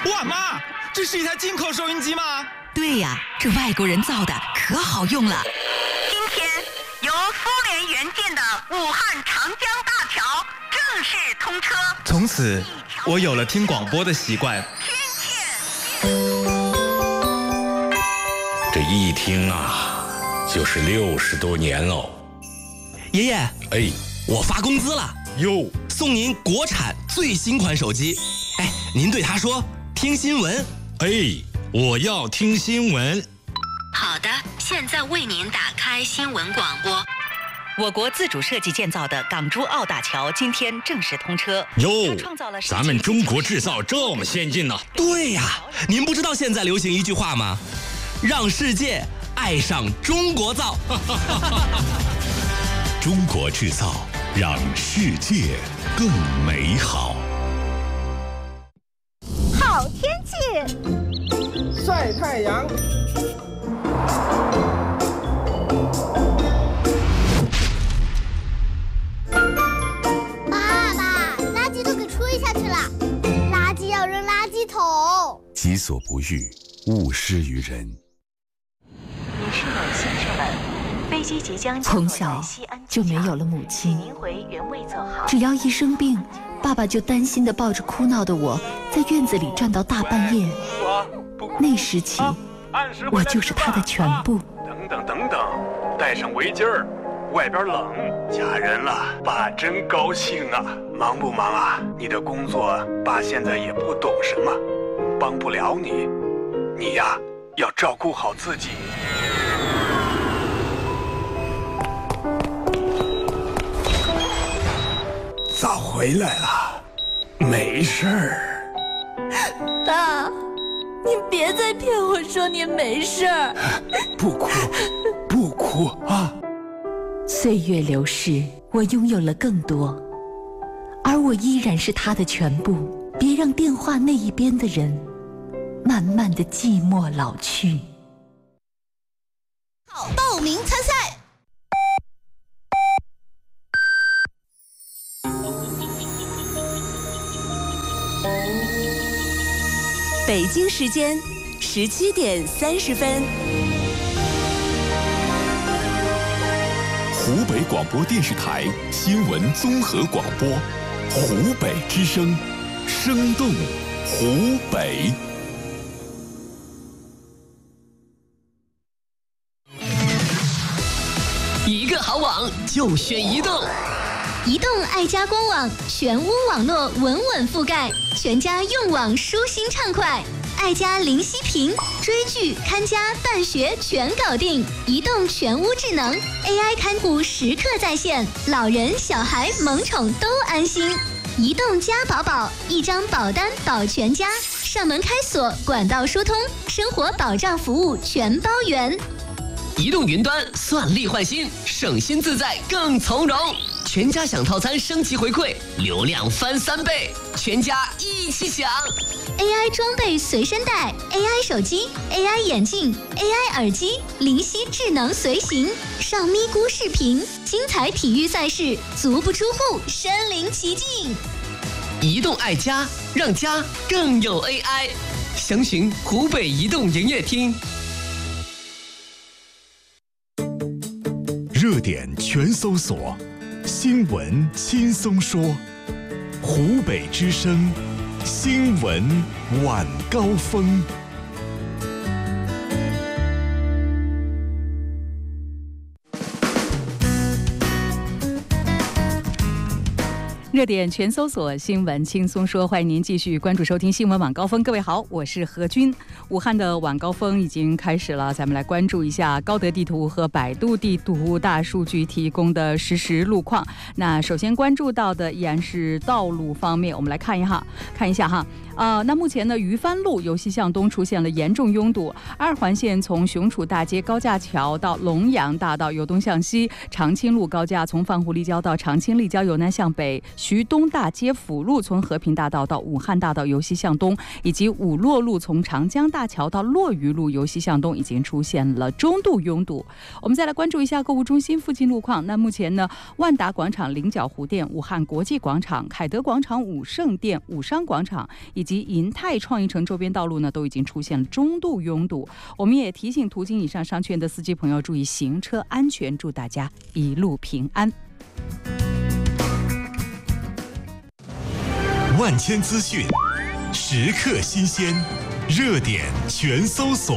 哇妈，这是一台进口收音机吗？ 对呀，这外国人造的可好用了。 今天由苏联援建的武汉长江大桥正式通车， 从此我有了听广播的习惯。 这一听啊，就是60多年喽。 爷爷， 哎， 我发工资了哟， 送您国产最新款手机。哎，您对他说听新闻。 哎，我要听新闻。 好的，现在为您打开新闻广播。我国自主设计建造的港珠澳大桥今天正式通车。 哟，咱们中国制造这么先进呢？ 对呀，您不知道现在流行一句话吗？让世界爱上中国造。 中国制造，让世界更美好。 好天气， 晒太阳。 爸爸，垃圾都给吹下去了，垃圾要扔垃圾桶。 己所不欲，勿施于人。 女士们、先生们，飞机即将从小就没有了母亲，只要一生病，爸爸就担心地抱着哭闹的我，在院子里站到大半夜。那时起，我就是他的全部。 等等，戴上围巾儿，外边冷。嫁人了，爸真高兴啊！忙不忙啊？你的工作，爸现在也不懂什么，帮不了你。你呀，要照顾好自己。早回来了，没事儿。 爸，您别再骗我说您没事儿。 不哭，不哭啊！ 岁月流逝，我拥有了更多，而我依然是他的全部。别让电话那一边的人慢慢的寂寞老去。 好，报名参赛。 北京时间17点30分。 湖北广播电视台新闻综合广播，湖北之声，生动湖北。 一个好网就选移动。 移动爱家官网全屋网络稳稳覆盖，全家用网舒心畅快。爱家零息屏，追剧、看家、办学全搞定。移动全屋智能 AI 看护时刻在线，老人、小孩、萌宠都安心。移动家宝宝，一张保单保全家，上门开锁，管道疏通，生活保障服务全包圆。 移动云端算力换新，省心自在更从容。全家享套餐升级回馈，流量翻3倍，全家一起享。 AI 装备随身带 ，AI 手机 ，AI 眼镜 ，AI 耳机，灵犀智能随行，上咪咕视频，精彩体育赛事，足不出户身临其境。 移动爱家，让家更有 AI。详询湖北移动营业厅。 热点全搜索，新闻轻松说，湖北之声新闻晚高峰。 热点全搜索，新闻轻松说，欢迎您继续关注收听新闻晚高峰。各位好，我是何军。武汉的晚高峰已经开始了，咱们来关注一下高德地图和百度地图大数据提供的实时路况。那首先关注到的依然是道路方面，我们来看一下哈。那目前呢，于帆路由西向东出现了严重拥堵，2环线从雄楚大街高架桥到龙阳大道由东向西，长青路高架从范湖立交到长青立交由南向北， 徐东大街辅路从和平大道到武汉大道由西向东，以及武洛路从长江大桥到洛榆路由西向东已经出现了中度拥堵。我们再来关注一下购物中心附近路况。那目前呢，万达广场菱角湖店、武汉国际广场、凯德广场、武盛店、武商广场以及银泰创意城周边道路呢，都已经出现了中度拥堵。我们也提醒途经以上商圈的司机朋友注意行车安全，祝大家一路平安。 万千资讯，时刻新鲜，热点全搜索。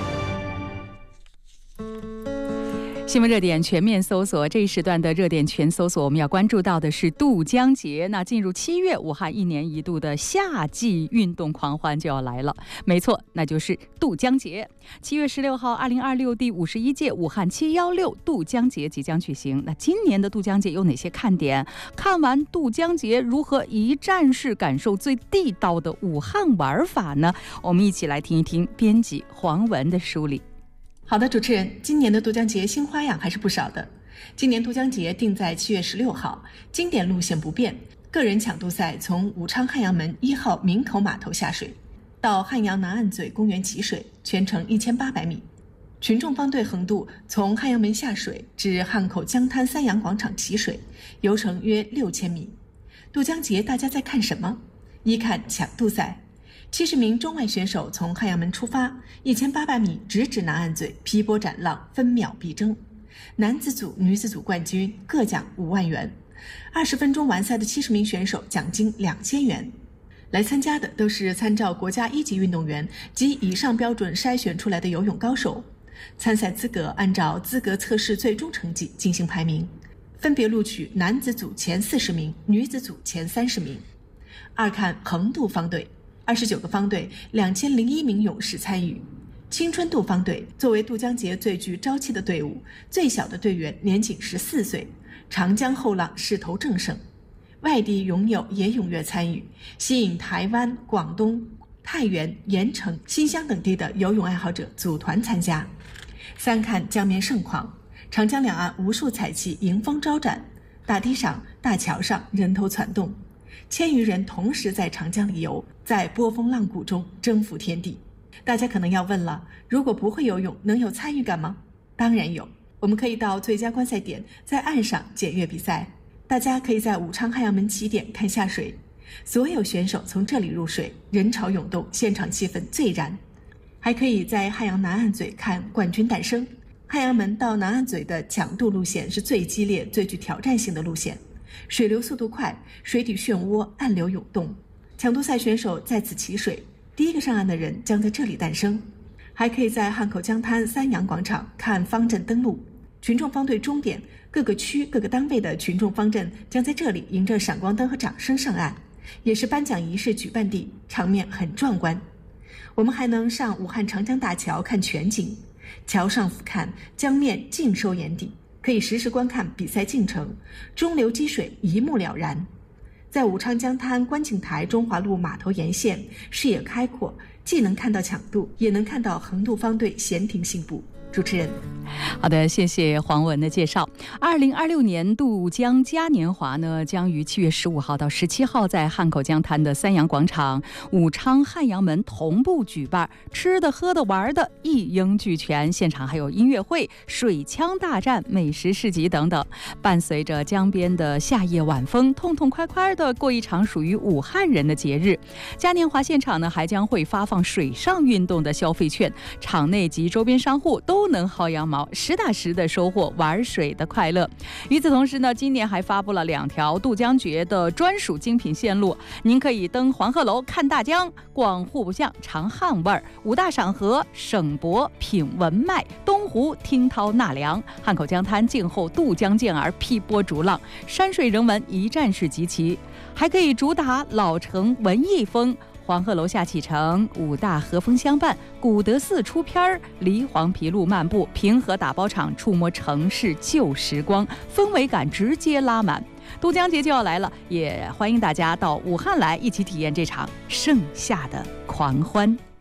新闻热点全面搜索，这一时段的热点全搜索，我们要关注到的是渡江节。那进入7月，武汉1年1度的夏季运动狂欢就要来了。没错，那就是渡江节。7月16号，2026第51届武汉716渡江节即将举行。那今年的渡江节有哪些看点？看完渡江节，如何一站式感受最地道的武汉玩法呢？我们一起来听一听编辑黄文的梳理。 好的，主持人，今年的渡江节新花样还是不少的。今年渡江节定在7月16号，经典路线不变，个人抢渡赛从武昌汉阳门1号明口码头下水，到汉阳南岸嘴公园起水，全程1800米。群众方队横渡从汉阳门下水至汉口江滩三阳广场起水，游程约6000米。渡江节大家在看什么？一看抢渡赛。70名中外选手从汉阳门出发，1800米直指南岸嘴，劈波斩浪，分秒必争。男子组、女子组冠军各奖5万元，20分钟完赛的70名选手奖金2000元。来参加的都是参照国家1级运动员及以上标准筛选出来的游泳高手。参赛资格按照资格测试最终成绩进行排名，分别录取男子组前40名，女子组前30名。二看横渡方队。29个方队，2001名勇士参与。青春渡方队作为渡江节最具朝气的队伍，最小的队员年仅14岁，长江后浪势头正盛。外地泳友也踊跃参与，吸引台湾、广东、太原、盐城、新乡等地的游泳爱好者组团参加。三看江面盛况，长江两岸无数彩旗迎风招展，大堤上、大桥上人头攒动。1000余人同时在长江里游，在波峰浪谷中征服天地。大家可能要问了，如果不会游泳，能有参与感吗？当然有，我们可以到最佳观赛点，在岸上检阅比赛。大家可以在武昌汉阳门起点看下水，所有选手从这里入水，人潮涌动，现场气氛最燃。还可以在汉阳南岸嘴看冠军诞生。汉阳门到南岸嘴的抢渡路线是最激烈、最具挑战性的路线。水流速度快，水底漩涡，暗流涌动。抢渡赛选手在此起水，第一个上岸的人将在这里诞生。还可以在汉口江滩三阳广场看方阵登陆，群众方队终点，各个区、各个单位的群众方阵将在这里迎着闪光灯和掌声上岸，也是颁奖仪式举办地，场面很壮观。我们还能上武汉长江大桥看全景，桥上俯瞰，江面尽收眼底。可以实时观看比赛进程，中流击水一目了然。在武昌江滩观景台中华路码头沿线，视野开阔，既能看到抢渡，也能看到横渡方队闲庭信步。主持人， 好的，谢谢黄文的介绍。2026年渡江嘉年华呢，将于7月15号到17号在汉口江滩的三阳广场、武昌汉阳门同步举办，吃的、喝的、玩的一应俱全。现场还有音乐会、水枪大战、美食市集等等。伴随着江边的夏夜晚风，痛痛快快的过一场属于武汉人的节日。嘉年华现场呢，还将会发放水上运动的消费券，场内及周边商户都能薅羊毛，实打实的收获玩水的快乐。与此同时呢，今年还发布了2条渡江节的专属精品线路，您可以登黄鹤楼看大江，逛户部巷尝汉味儿，武大赏荷，省博品文脉，东湖听涛纳凉，汉口江滩静候渡江健儿劈波逐浪，山水人文一站式集齐，还可以主打老城文艺风。黄鹤楼下启程，武大和风相伴，古德寺出片，梨黄陂路漫步，平和打包场触摸城市旧时光，氛围感直接拉满。渡江节就要来了，也欢迎大家到武汉来，一起体验这场盛夏的狂欢。